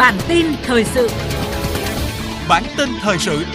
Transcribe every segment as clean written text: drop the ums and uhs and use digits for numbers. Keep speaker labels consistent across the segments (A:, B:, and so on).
A: Bản tin thời sự.
B: Bản tin thời sự.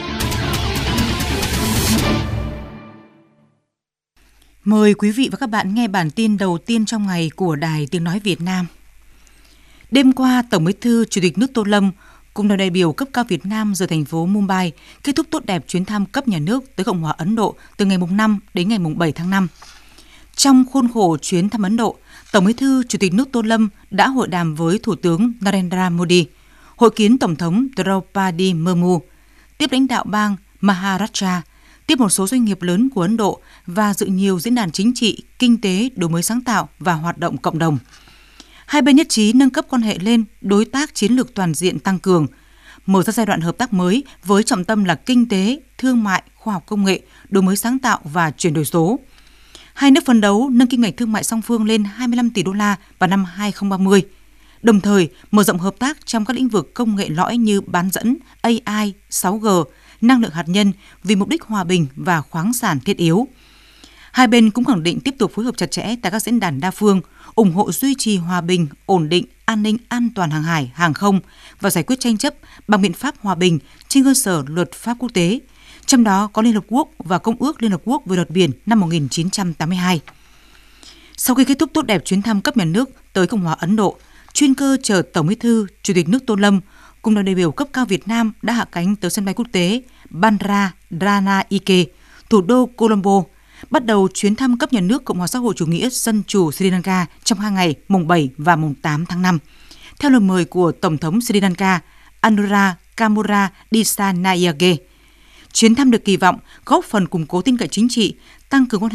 C: Mời quý vị và các bạn nghe bản tin đầu tiên trong ngày của Đài Tiếng nói Việt Nam. Đêm qua, Tổng Bí thư Chủ tịch nước Tô Lâm cùng đoàn đại biểu cấp cao Việt Nam rời thành phố Mumbai kết thúc tốt đẹp chuyến thăm cấp nhà nước tới Cộng hòa Ấn Độ từ ngày 5 đến ngày 7 tháng 5. Trong khuôn khổ chuyến thăm Ấn Độ, Tổng Bí thư Chủ tịch nước Tô Lâm đã hội đàm với Thủ tướng Narendra Modi, hội kiến Tổng thống Draupadi Murmu, tiếp lãnh đạo bang Maharashtra, tiếp một số doanh nghiệp lớn của Ấn Độ và dự nhiều diễn đàn chính trị, kinh tế, đổi mới sáng tạo và hoạt động cộng đồng. Hai bên nhất trí nâng cấp quan hệ lên đối tác chiến lược toàn diện tăng cường, mở ra giai đoạn hợp tác mới với trọng tâm là kinh tế, thương mại, khoa học công nghệ, đổi mới sáng tạo và chuyển đổi số. Hai nước phấn đấu nâng kim ngạch thương mại song phương lên 25 tỷ đô la vào năm 2030, đồng thời mở rộng hợp tác trong các lĩnh vực công nghệ lõi như bán dẫn, AI, 6G, năng lượng hạt nhân vì mục đích hòa bình và khoáng sản thiết yếu. Hai bên cũng khẳng định tiếp tục phối hợp chặt chẽ tại các diễn đàn đa phương, ủng hộ duy trì hòa bình, ổn định, an ninh, an toàn hàng hải, hàng không và giải quyết tranh chấp bằng biện pháp hòa bình trên cơ sở luật pháp quốc tế, trong đó có Liên Hợp Quốc và Công ước Liên Hợp Quốc về luật biển năm 1982. Sau khi kết thúc tốt đẹp chuyến thăm cấp nhà nước tới Cộng hòa Ấn Độ, chuyên cơ chở Tổng Bí thư Chủ tịch nước Tô Lâm cùng đoàn đại biểu cấp cao Việt Nam đã hạ cánh tới sân bay quốc tế Bandra Dranike, thủ đô Colombo, bắt đầu chuyến thăm cấp nhà nước Cộng hòa xã hội chủ nghĩa Dân chủ Sri Lanka trong 2 ngày mùng 7 và mùng 8 tháng 5. Theo lời mời của Tổng thống Sri Lanka Anura Kumara Dissanayake, chuyến thăm được kỳ vọng góp phần củng cố tin cậy chính trị, tăng cường quan hệ